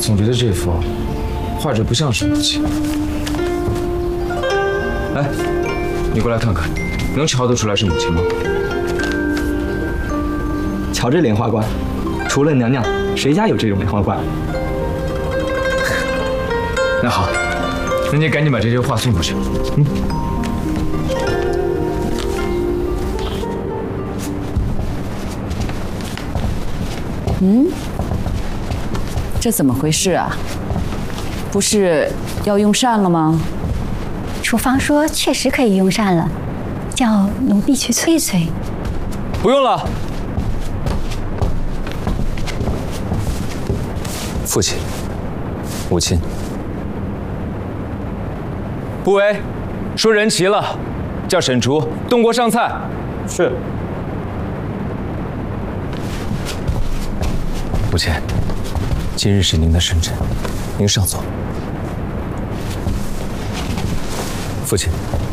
总觉得这幅画着不像是母亲。哎，你过来看看，能瞧得出来是母亲吗？ 瞧这莲花冠，除了娘娘，谁家有这种莲花冠？ 那好，那你赶紧把这些画送过去。 这怎么回事啊？不是要用膳了吗？ 厨房说确实可以用膳了，叫奴婢去催催。 不用了。父亲，母亲，不为，说人齐了，叫沈厨动锅上菜。 是。 母亲，今日是您的生辰，您上座。父亲，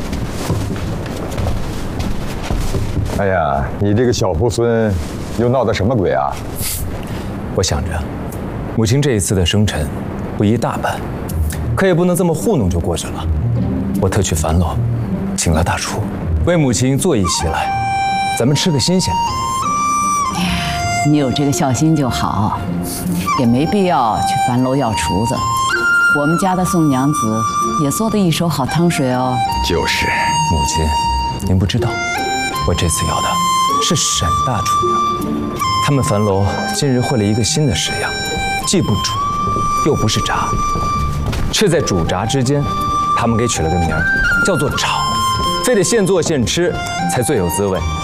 哎呀，你这个小猢狲又闹的什么鬼啊？ 我想着，母亲这一次的生辰不宜大办，可也不能这么糊弄就过去了。我特去樊楼，请了大厨，为母亲做一席来，咱们吃个新鲜。 你有这个孝心就好，也没必要去樊楼要厨子。我们家的宋娘子也做的一手好汤水哦。 就是， 母亲，您不知道，我这次要的是沈大厨娘。他们樊楼近日会了一个新的式样，既不煮，又不是炸，却在煮炸之间，他们给取了个名儿，叫做炒，非得现做现吃才最有滋味。